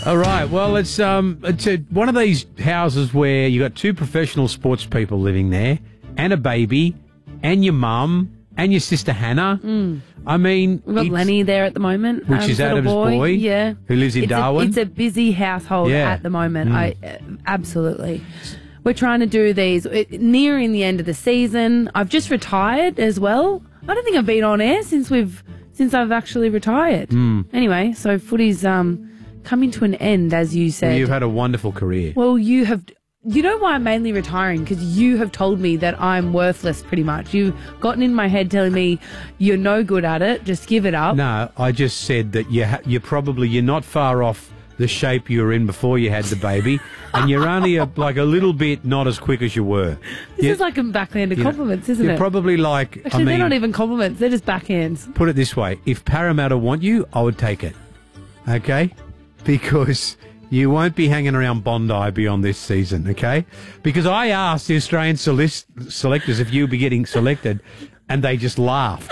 All right. Well, it's one of these houses where you got two professional sports people living there, and a baby, and your mum, and your sister Hannah. I mean, We've got Lenny there at the moment, which is Adam's boy, yeah, who lives in Darwin. It's a busy household at the moment. Absolutely. We're trying to do these nearing the end of the season. I've just retired as well. I don't think I've been on air since I've actually retired. Anyway, so footy's coming to an end, as you said. Well, you've had a wonderful career. Well, you have. You know why I'm mainly retiring? Because you have told me that I'm worthless, pretty much. You've gotten in my head telling me you're no good at it. Just give it up. No, I just said that you're not far off the shape you were in before you had the baby, and you're only like a little bit not as quick as you were. This is like a backhanded compliments, isn't it? You're probably like... Actually, they're not even compliments. They're just backhands. Put it this way. If Parramatta want you, I would take it. Okay? Because you won't be hanging around Bondi beyond this season, okay? Because I asked the Australian selectors if you'd be getting selected, and they just laughed.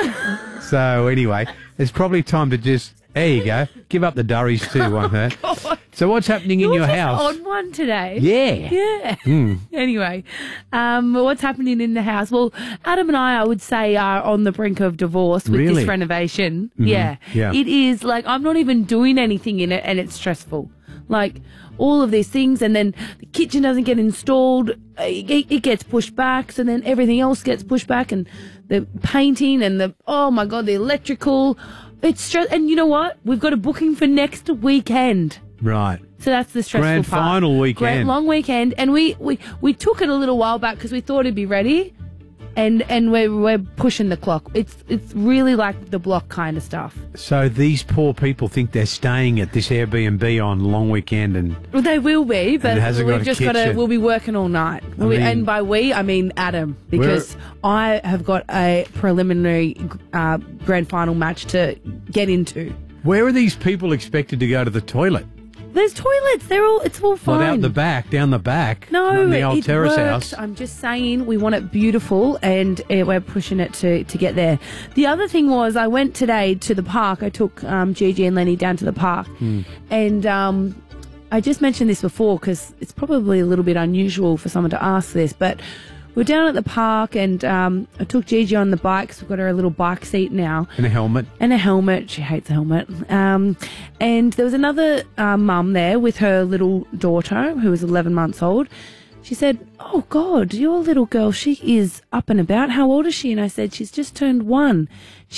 So anyway, it's probably time to just... There you go. Give up the durries too, won't hurt. So what's happening in your house? On one today. Yeah. Anyway, what's happening in the house? Well, Adam and I would say, are on the brink of divorce with this renovation. Yeah. It is like I'm not even doing anything in it, and it's stressful. Like all of these things, and then the kitchen doesn't get installed. It gets pushed back, so then everything else gets pushed back, and the painting and the electrical. It's stress, and you know what? We've got a booking for next weekend. Right. So that's the stressful Grand part. final weekend. Long weekend, and we took it a little while back because we thought it'd be ready, and we're pushing the clock. It's really like the block kind of stuff. So these poor people think they're staying at this Airbnb on long weekend, and well, they will be, but we've just got to. We'll be working all night, and by we I mean Adam, because I have got a preliminary grand final match to get into. Where are these people expected to go to the toilet? There's toilets. It's all fine. Well, down the back. No, in the old terrace works. house. I'm just saying we want it beautiful, and we're pushing it to get there. The other thing was I went today to the park. I took Gigi and Lenny down to the park, and I just mentioned this before because it's probably a little bit unusual for someone to ask this, but we're down at the park, and I took Gigi on the bike because we've got her a little bike seat now. And a helmet. She hates a helmet. And there was another mum there with her little daughter who was 11 months old. She said, "Oh, God, your little girl, she is up and about. How old is she?" And I said, "She's just turned 1.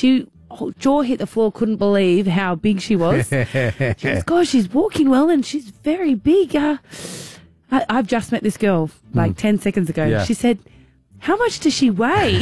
Jaw hit the floor, couldn't believe how big she was. She goes, "God, she's walking well, and she's very big." I've just met this girl like 10 seconds ago. Yeah. She said, "How much does she weigh?"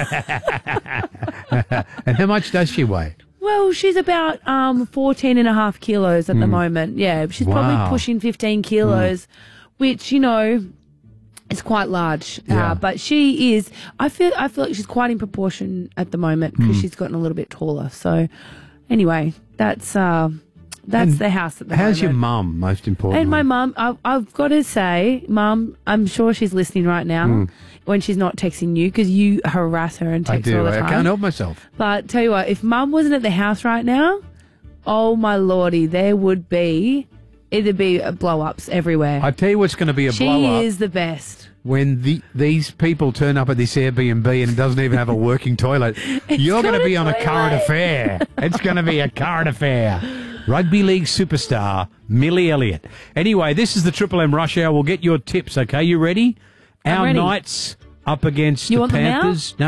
And how much does she weigh? Well, she's about 14 and a half kilos at the moment. Yeah, she's probably pushing 15 kilos, which, you know, is quite large. But she is, I feel like she's quite in proportion at the moment because she's gotten a little bit taller. So anyway, that's the house at the moment. How's your mum, most importantly? And my mum, I've got to say, Mum, I'm sure she's listening right now when she's not texting you because you harass her and text her all the time. I can't help myself. But tell you what, if Mum wasn't at the house right now, oh my lordy, it'd be blow-ups everywhere. I tell you what's going to be a blow-up. She is the best. When these people turn up at this Airbnb and it doesn't even have a working toilet, you're going to be on a current affair. It's going to be a current affair. Rugby league superstar, Millie Elliott. Anyway, this is the Triple M Rush Hour. We'll get your tips, okay? You ready? I'm ready. Knights up against the Panthers.